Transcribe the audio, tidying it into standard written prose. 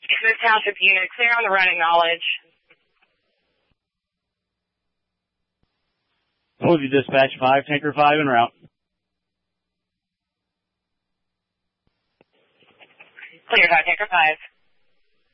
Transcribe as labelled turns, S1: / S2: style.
S1: Smith Township unit, clear on the run, acknowledge.
S2: Told you, dispatch 5, tanker 5 en route.
S1: Clear, tanker 5.